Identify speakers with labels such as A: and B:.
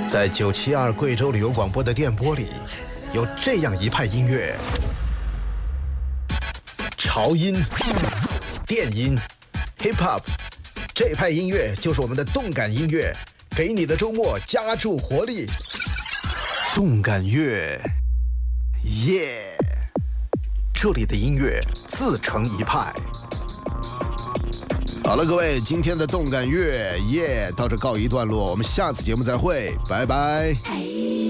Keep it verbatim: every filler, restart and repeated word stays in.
A: 在九七二贵州旅游广播的电波里，有这样一派音乐：潮音、电音、hip hop， 这派音乐就是我们的动感音乐，给你的周末加注活力。动感乐，耶！这里的音乐自成一派。好了，各位，今天的动感乐耶到这告一段落，我们下次节目再会，拜拜。